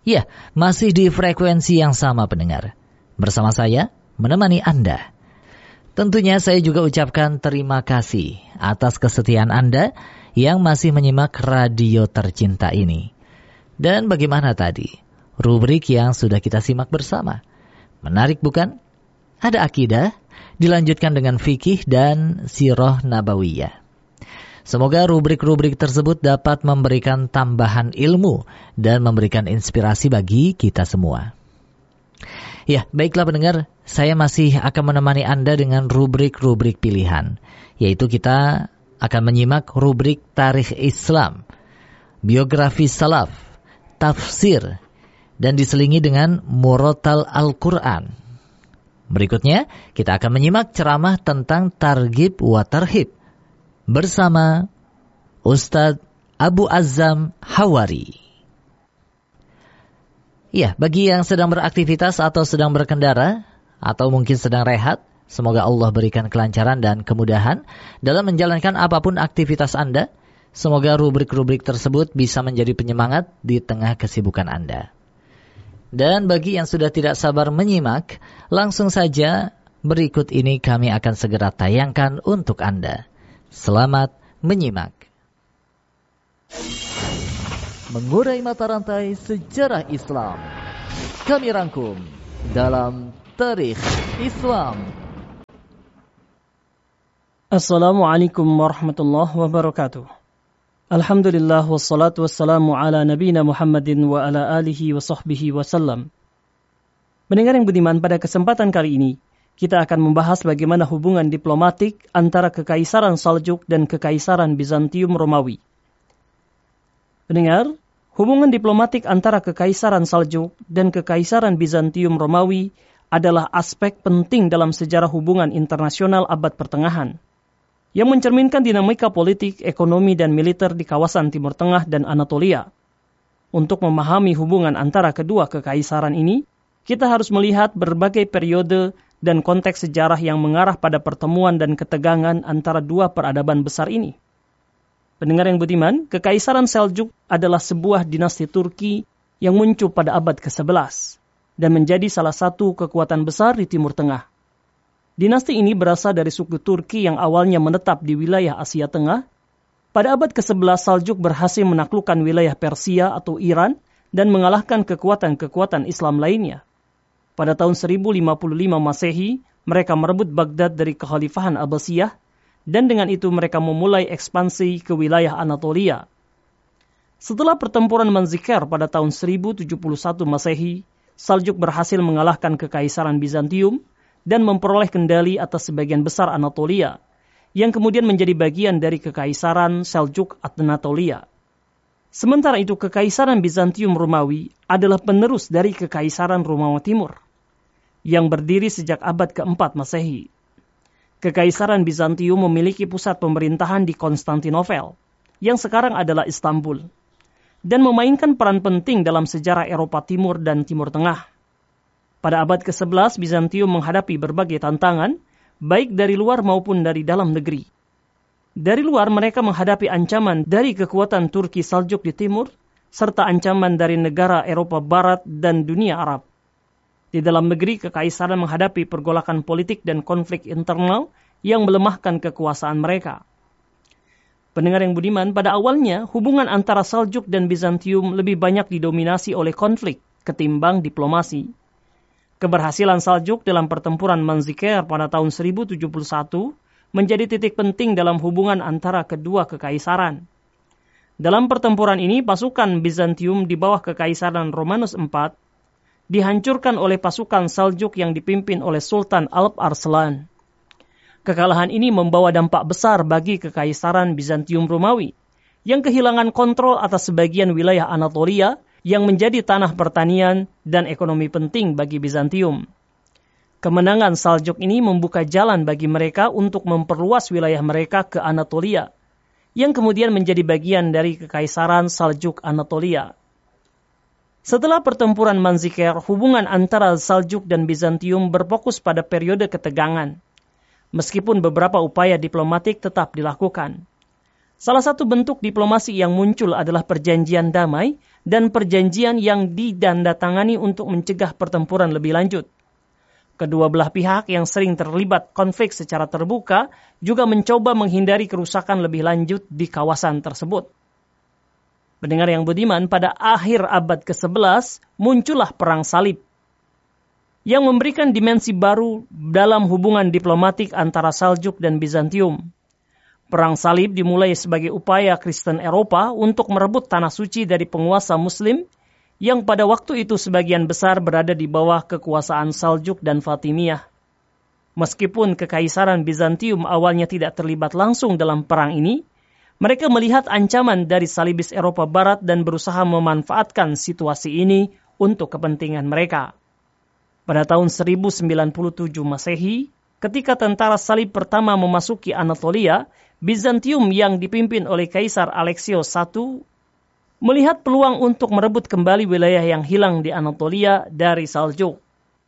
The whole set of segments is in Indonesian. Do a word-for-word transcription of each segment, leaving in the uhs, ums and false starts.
Ya, masih di frekuensi yang sama pendengar. Bersama saya, menemani Anda. Tentunya saya juga ucapkan terima kasih atas kesetiaan Anda yang masih menyimak radio tercinta ini. Dan bagaimana tadi? Rubrik yang sudah kita simak bersama. Menarik bukan? Ada akidah, dilanjutkan dengan fikih dan sirah nabawiyah. Semoga rubrik-rubrik tersebut dapat memberikan tambahan ilmu dan memberikan inspirasi bagi kita semua. Ya, baiklah pendengar, saya masih akan menemani Anda dengan rubrik-rubrik pilihan, yaitu kita akan menyimak rubrik tarikh Islam, biografi salaf, tafsir, dan diselingi dengan murotal Al-Quran. Berikutnya, kita akan menyimak ceramah tentang targhib wa tarhib bersama Ustadz Abu Azzam Hawari. Ya, bagi yang sedang beraktivitas atau sedang berkendara, atau mungkin sedang rehat, semoga Allah berikan kelancaran dan kemudahan dalam menjalankan apapun aktivitas Anda. Semoga rubrik-rubrik tersebut bisa menjadi penyemangat di tengah kesibukan Anda. Dan bagi yang sudah tidak sabar menyimak, langsung saja berikut ini kami akan segera tayangkan untuk Anda. Selamat menyimak. Mengurai mata rantai sejarah Islam, kami rangkum dalam Tarikh Islam. Assalamualaikum warahmatullahi wabarakatuh. Alhamdulillah wassalatu wassalamu ala nabiyina Muhammadin wa ala alihi wa sahbihi wasallam. Pendengar yang budiman, pada kesempatan kali ini kita akan membahas bagaimana hubungan diplomatik antara Kekaisaran Saljuk dan Kekaisaran Bizantium Romawi. Pendengar, hubungan diplomatik antara Kekaisaran Saljuk dan Kekaisaran Bizantium Romawi adalah aspek penting dalam sejarah hubungan internasional abad pertengahan, yang mencerminkan dinamika politik, ekonomi, dan militer di kawasan Timur Tengah dan Anatolia. Untuk memahami hubungan antara kedua kekaisaran ini, kita harus melihat berbagai periode dan konteks sejarah yang mengarah pada pertemuan dan ketegangan antara dua peradaban besar ini. Pendengar yang budiman, Kekaisaran Seljuk adalah sebuah dinasti Turki yang muncul pada abad kesebelas dan menjadi salah satu kekuatan besar di Timur Tengah. Dinasti ini berasal dari suku Turki yang awalnya menetap di wilayah Asia Tengah. Pada abad kesebelas, Saljuk berhasil menaklukkan wilayah Persia atau Iran dan mengalahkan kekuatan-kekuatan Islam lainnya. Pada tahun seribu lima puluh lima Masehi, mereka merebut Baghdad dari Kekhalifahan Abbasiyah, dan dengan itu mereka memulai ekspansi ke wilayah Anatolia. Setelah pertempuran Manzikert pada tahun seribu tujuh puluh satu Masehi, Saljuk berhasil mengalahkan Kekaisaran Bizantium dan memperoleh kendali atas sebagian besar Anatolia, yang kemudian menjadi bagian dari Kekaisaran Seljuk Anatolia. Sementara itu, Kekaisaran Bizantium Romawi adalah penerus dari Kekaisaran Romawi Timur, yang berdiri sejak abad keempat Masehi. Kekaisaran Bizantium memiliki pusat pemerintahan di Konstantinopel, yang sekarang adalah Istanbul, dan memainkan peran penting dalam sejarah Eropa Timur dan Timur Tengah. Pada abad kesebelas, Bizantium menghadapi berbagai tantangan, baik dari luar maupun dari dalam negeri. Dari luar, mereka menghadapi ancaman dari kekuatan Turki Saljuk di timur, serta ancaman dari negara Eropa Barat dan dunia Arab. Di dalam negeri, Kekaisaran menghadapi pergolakan politik dan konflik internal yang melemahkan kekuasaan mereka. Pendengar yang budiman, pada awalnya hubungan antara Saljuk dan Bizantium lebih banyak didominasi oleh konflik ketimbang diplomasi. Keberhasilan Saljuk dalam pertempuran Manzikert pada tahun seribu tujuh puluh satu menjadi titik penting dalam hubungan antara kedua kekaisaran. Dalam pertempuran ini, pasukan Bizantium di bawah Kekaisaran Romanus keempat dihancurkan oleh pasukan Saljuk yang dipimpin oleh Sultan Alp Arslan. Kekalahan ini membawa dampak besar bagi Kekaisaran Bizantium Romawi, yang kehilangan kontrol atas sebagian wilayah Anatolia yang menjadi tanah pertanian dan ekonomi penting bagi Bizantium. Kemenangan Saljuk ini membuka jalan bagi mereka untuk memperluas wilayah mereka ke Anatolia, yang kemudian menjadi bagian dari Kekaisaran Saljuk Anatolia. Setelah pertempuran Manzikert, hubungan antara Saljuk dan Bizantium berfokus pada periode ketegangan, meskipun beberapa upaya diplomatik tetap dilakukan. Salah satu bentuk diplomasi yang muncul adalah perjanjian damai dan perjanjian yang ditandatangani untuk mencegah pertempuran lebih lanjut. Kedua belah pihak yang sering terlibat konflik secara terbuka juga mencoba menghindari kerusakan lebih lanjut di kawasan tersebut. Pendengar yang budiman, pada akhir abad kesebelas muncullah Perang Salib yang memberikan dimensi baru dalam hubungan diplomatik antara Saljuk dan Bizantium. Perang Salib dimulai sebagai upaya Kristen Eropa untuk merebut tanah suci dari penguasa Muslim yang pada waktu itu sebagian besar berada di bawah kekuasaan Saljuk dan Fatimiyah. Meskipun Kekaisaran Bizantium awalnya tidak terlibat langsung dalam perang ini, mereka melihat ancaman dari Salibis Eropa Barat dan berusaha memanfaatkan situasi ini untuk kepentingan mereka. Pada tahun seribu sembilan puluh tujuh Masehi, ketika tentara salib pertama memasuki Anatolia, Bizantium yang dipimpin oleh Kaisar Alexios the First melihat peluang untuk merebut kembali wilayah yang hilang di Anatolia dari Saljuk.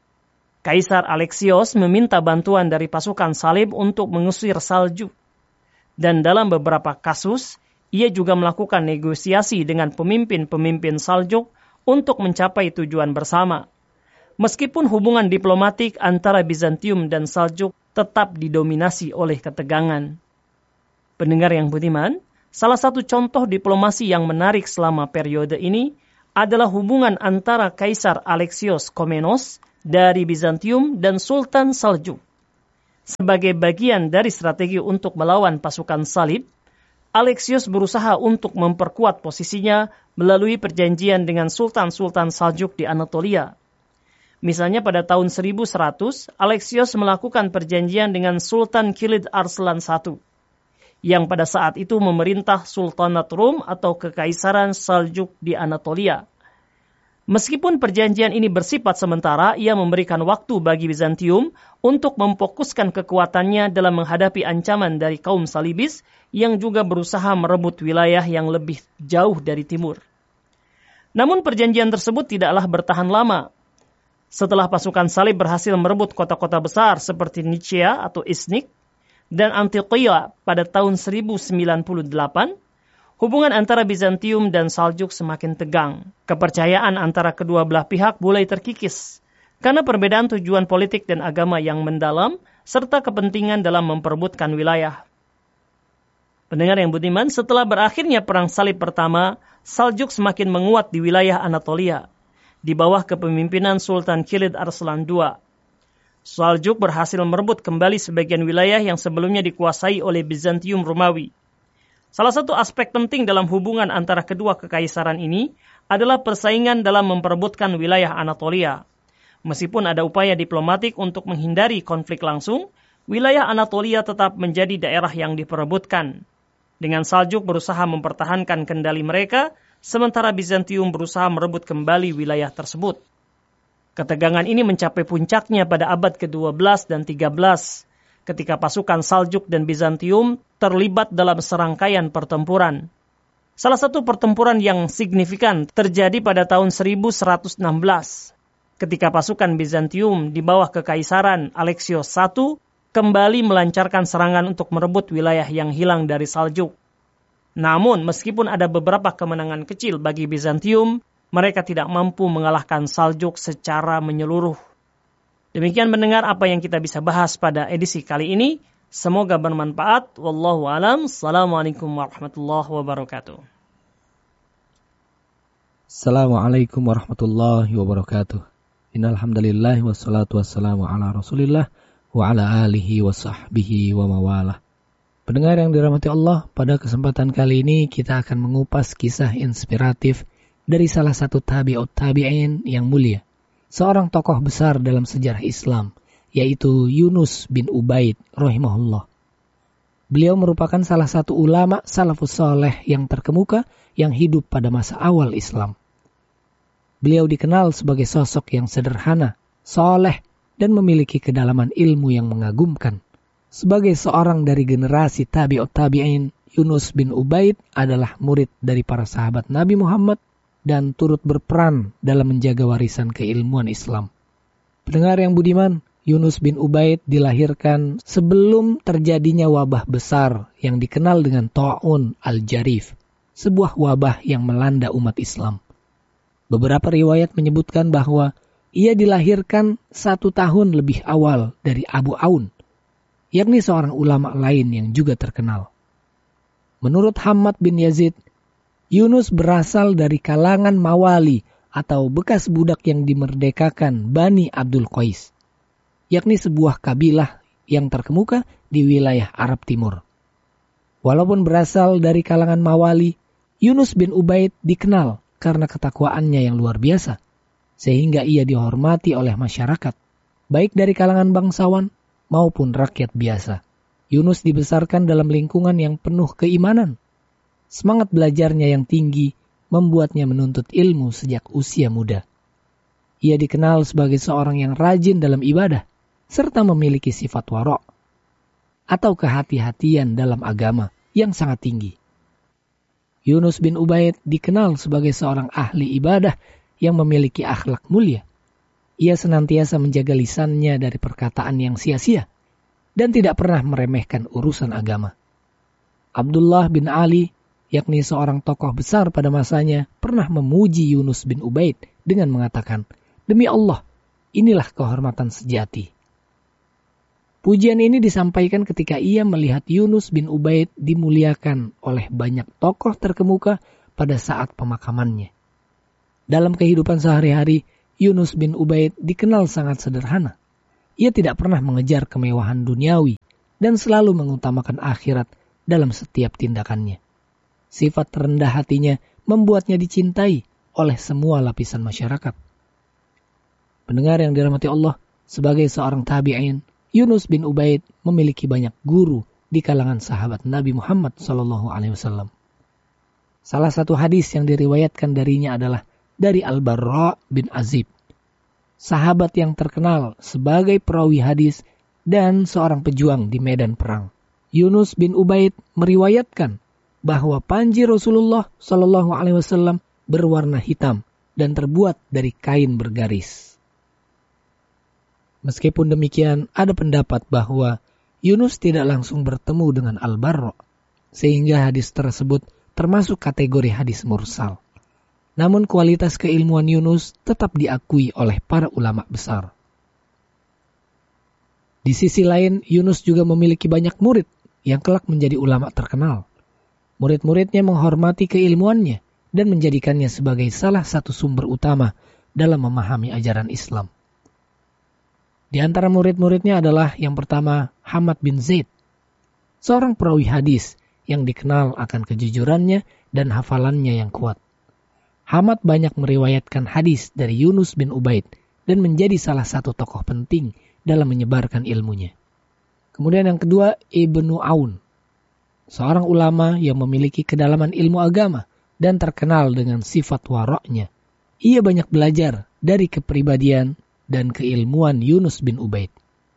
Kaisar Alexios meminta bantuan dari pasukan salib untuk mengusir Saljuk. Dan dalam beberapa kasus, ia juga melakukan negosiasi dengan pemimpin-pemimpin Saljuk untuk mencapai tujuan bersama. Meskipun hubungan diplomatik antara Bizantium dan Saljuk tetap didominasi oleh ketegangan. Pendengar yang budiman, salah satu contoh diplomasi yang menarik selama periode ini adalah hubungan antara Kaisar Alexios Komnenos dari Bizantium dan Sultan Saljuk. Sebagai bagian dari strategi untuk melawan pasukan salib, Alexios berusaha untuk memperkuat posisinya melalui perjanjian dengan Sultan-Sultan Saljuk di Anatolia. Misalnya pada tahun seribu seratus, Alexios melakukan perjanjian dengan Sultan Kilid Arslan the First, yang pada saat itu memerintah Sultanat Rum atau Kekaisaran Saljuk di Anatolia. Meskipun perjanjian ini bersifat sementara, ia memberikan waktu bagi Bizantium untuk memfokuskan kekuatannya dalam menghadapi ancaman dari kaum Salibis yang juga berusaha merebut wilayah yang lebih jauh dari timur. Namun perjanjian tersebut tidaklah bertahan lama. Setelah pasukan salib berhasil merebut kota-kota besar seperti Nicaea atau Iznik dan Antioquia pada tahun seribu sembilan puluh delapan, hubungan antara Bizantium dan Saljuk semakin tegang. Kepercayaan antara kedua belah pihak mulai terkikis karena perbedaan tujuan politik dan agama yang mendalam serta kepentingan dalam memperebutkan wilayah. Pendengar yang budiman, setelah berakhirnya Perang Salib pertama, Saljuk semakin menguat di wilayah Anatolia di bawah kepemimpinan Sultan Kilid Arslan the Second. Saljuk berhasil merebut kembali sebagian wilayah yang sebelumnya dikuasai oleh Bizantium Romawi. Salah satu aspek penting dalam hubungan antara kedua kekaisaran ini adalah persaingan dalam memperebutkan wilayah Anatolia. Meskipun ada upaya diplomatik untuk menghindari konflik langsung, wilayah Anatolia tetap menjadi daerah yang diperebutkan. Dengan Saljuk berusaha mempertahankan kendali mereka, sementara Bizantium berusaha merebut kembali wilayah tersebut. Ketegangan ini mencapai puncaknya pada abad ke-dua belas dan tiga belas, ketika pasukan Saljuk dan Bizantium terlibat dalam serangkaian pertempuran. Salah satu pertempuran yang signifikan terjadi pada tahun seribu seratus enam belas, ketika pasukan Bizantium di bawah kekaisaran Alexios the First kembali melancarkan serangan untuk merebut wilayah yang hilang dari Saljuk. Namun, meskipun ada beberapa kemenangan kecil bagi Bizantium, mereka tidak mampu mengalahkan Saljuk secara menyeluruh. Demikian mendengar apa yang kita bisa bahas pada edisi kali ini. Semoga bermanfaat. Wallahu a'lam. Assalamualaikum warahmatullahi wabarakatuh. Assalamualaikum warahmatullahi wabarakatuh. Innal hamdalillah wassalatu wassalamu ala Rasulillah wa ala alihi wa sahbihi wa mawalah. Pendengar yang dirahmati Allah, pada kesempatan kali ini kita akan mengupas kisah inspiratif dari salah satu tabi'ut tabi'in yang mulia, seorang tokoh besar dalam sejarah Islam, yaitu Yunus bin Ubaid rahimahullah. Beliau merupakan salah satu ulama salafus saleh yang terkemuka yang hidup pada masa awal Islam. Beliau dikenal sebagai sosok yang sederhana, saleh, dan memiliki kedalaman ilmu yang mengagumkan. Sebagai seorang dari generasi tabi'ut tabi'in, Yunus bin Ubaid adalah murid dari para sahabat Nabi Muhammad dan turut berperan dalam menjaga warisan keilmuan Islam. Pendengar yang budiman, Yunus bin Ubaid dilahirkan sebelum terjadinya wabah besar yang dikenal dengan Ta'un al-Jarif, sebuah wabah yang melanda umat Islam. Beberapa riwayat menyebutkan bahwa ia dilahirkan satu tahun lebih awal dari Abu Aun, yakni seorang ulama lain yang juga terkenal. Menurut Hammad bin Yazid, Yunus berasal dari kalangan Mawali atau bekas budak yang dimerdekakan Bani Abdul Qais, yakni sebuah kabilah yang terkemuka di wilayah Arab Timur. Walaupun berasal dari kalangan Mawali, Yunus bin Ubaid dikenal karena ketakwaannya yang luar biasa, sehingga ia dihormati oleh masyarakat, baik dari kalangan bangsawan maupun rakyat biasa. Yunus dibesarkan dalam lingkungan yang penuh keimanan. Semangat belajarnya yang tinggi membuatnya menuntut ilmu sejak usia muda. Ia dikenal sebagai seorang yang rajin dalam ibadah, serta memiliki sifat wara' atau kehati-hatian dalam agama yang sangat tinggi. Yunus bin Ubaid dikenal sebagai seorang ahli ibadah yang memiliki akhlak mulia. Ia senantiasa menjaga lisannya dari perkataan yang sia-sia dan tidak pernah meremehkan urusan agama. Abdullah bin Ali, yakni seorang tokoh besar pada masanya, pernah memuji Yunus bin Ubaid dengan mengatakan, "Demi Allah, inilah kehormatan sejati." Pujian ini disampaikan ketika ia melihat Yunus bin Ubaid dimuliakan oleh banyak tokoh terkemuka pada saat pemakamannya. Dalam kehidupan sehari-hari, Yunus bin Ubaid dikenal sangat sederhana. Ia tidak pernah mengejar kemewahan duniawi dan selalu mengutamakan akhirat dalam setiap tindakannya. Sifat rendah hatinya membuatnya dicintai oleh semua lapisan masyarakat. Pendengar yang dirahmati Allah, sebagai seorang tabi'in, Yunus bin Ubaid memiliki banyak guru di kalangan sahabat Nabi Muhammad shallallahu alaihi wasallam. Salah satu hadis yang diriwayatkan darinya adalah dari Al-Barra bin Azib, sahabat yang terkenal sebagai perawi hadis dan seorang pejuang di medan perang. Yunus bin Ubaid meriwayatkan bahwa panji Rasulullah shallallahu alaihi wasallam berwarna hitam dan terbuat dari kain bergaris. Meskipun demikian, ada pendapat bahwa Yunus tidak langsung bertemu dengan Al-Barra, sehingga hadis tersebut termasuk kategori hadis mursal. Namun kualitas keilmuan Yunus tetap diakui oleh para ulama besar. Di sisi lain, Yunus juga memiliki banyak murid yang kelak menjadi ulama terkenal. Murid-muridnya menghormati keilmuannya dan menjadikannya sebagai salah satu sumber utama dalam memahami ajaran Islam. Di antara murid-muridnya adalah yang pertama Hammad bin Zaid, seorang perawi hadis yang dikenal akan kejujurannya dan hafalannya yang kuat. Hammad banyak meriwayatkan hadis dari Yunus bin Ubaid dan menjadi salah satu tokoh penting dalam menyebarkan ilmunya. Kemudian yang kedua, Ibnu Aun, seorang ulama yang memiliki kedalaman ilmu agama dan terkenal dengan sifat wara'nya. Ia banyak belajar dari kepribadian dan keilmuan Yunus bin Ubaid.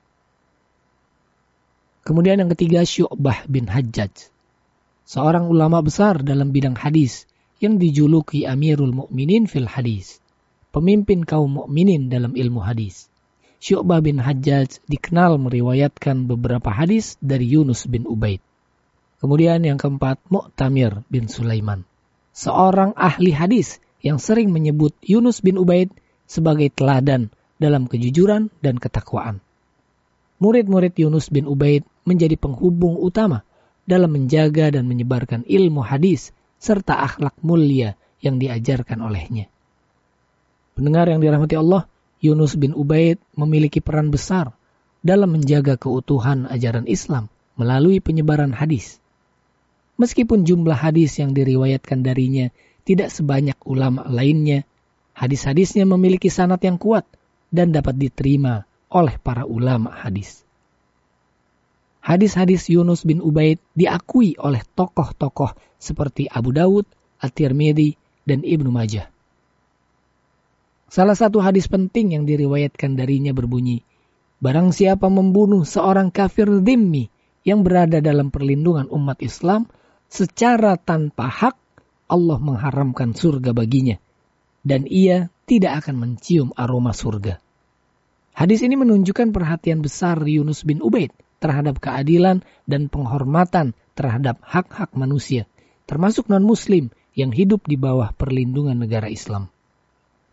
Kemudian yang ketiga, Syu'bah bin Hajjaj, seorang ulama besar dalam bidang hadis yang dijuluki Amirul Mukminin fil Hadis, pemimpin kaum mukminin dalam ilmu hadis. Syu'bah bin Hajjaj dikenal meriwayatkan beberapa hadis dari Yunus bin Ubaid. Kemudian yang keempat, Mu'tamir bin Sulaiman, seorang ahli hadis yang sering menyebut Yunus bin Ubaid sebagai teladan dalam kejujuran dan ketakwaan. Murid-murid Yunus bin Ubaid menjadi penghubung utama dalam menjaga dan menyebarkan ilmu hadis serta akhlak mulia yang diajarkan olehnya. Pendengar yang dirahmati Allah, Yunus bin Ubaid memiliki peran besar dalam menjaga keutuhan ajaran Islam melalui penyebaran hadis. Meskipun jumlah hadis yang diriwayatkan darinya tidak sebanyak ulama lainnya, hadis-hadisnya memiliki sanad yang kuat dan dapat diterima oleh para ulama hadis. Hadis-hadis Yunus bin Ubaid diakui oleh tokoh-tokoh seperti Abu Dawud, At-Tirmidzi, dan Ibnu Majah. Salah satu hadis penting yang diriwayatkan darinya berbunyi, "Barang siapa membunuh seorang kafir dhimmi yang berada dalam perlindungan umat Islam secara tanpa hak, Allah mengharamkan surga baginya, dan ia tidak akan mencium aroma surga." Hadis ini menunjukkan perhatian besar Yunus bin Ubaid terhadap keadilan dan penghormatan terhadap hak-hak manusia, termasuk non-muslim yang hidup di bawah perlindungan negara Islam.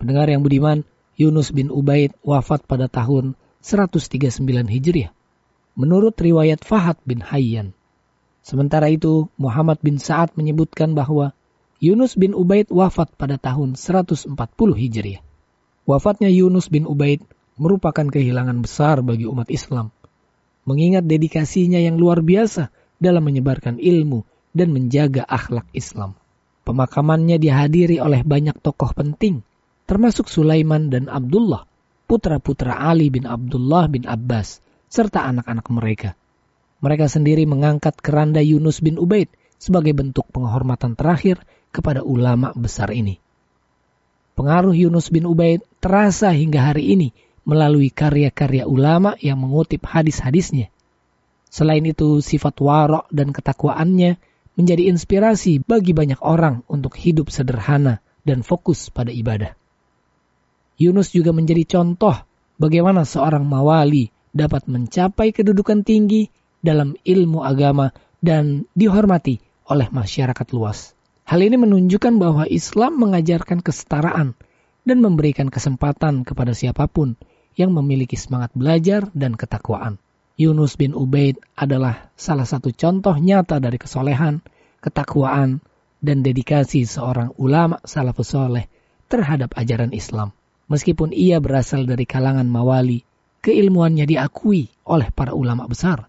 Pendengar yang budiman, Yunus bin Ubaid wafat pada tahun seratus tiga puluh sembilan Hijriah, menurut riwayat Fahad bin Hayyan. Sementara itu, Muhammad bin Sa'ad menyebutkan bahwa Yunus bin Ubaid wafat pada tahun seratus empat puluh Hijriah. Wafatnya Yunus bin Ubaid merupakan kehilangan besar bagi umat Islam, mengingat dedikasinya yang luar biasa dalam menyebarkan ilmu dan menjaga akhlak Islam. Pemakamannya dihadiri oleh banyak tokoh penting, termasuk Sulaiman dan Abdullah, putra-putra Ali bin Abdullah bin Abbas, serta anak-anak mereka. Mereka sendiri mengangkat keranda Yunus bin Ubaid sebagai bentuk penghormatan terakhir kepada ulama besar ini. Pengaruh Yunus bin Ubaid terasa hingga hari ini melalui karya-karya ulama yang mengutip hadis-hadisnya. Selain itu, sifat wara' dan ketakwaannya menjadi inspirasi bagi banyak orang untuk hidup sederhana dan fokus pada ibadah. Yunus juga menjadi contoh bagaimana seorang mawali dapat mencapai kedudukan tinggi dalam ilmu agama dan dihormati oleh masyarakat luas. Hal ini menunjukkan bahwa Islam mengajarkan kesetaraan dan memberikan kesempatan kepada siapapun yang memiliki semangat belajar dan ketakwaan. Yunus bin Ubaid adalah salah satu contoh nyata dari kesolehan, ketakwaan, dan dedikasi seorang ulama salafus soleh terhadap ajaran Islam. Meskipun ia berasal dari kalangan mawali, keilmuannya diakui oleh para ulama besar.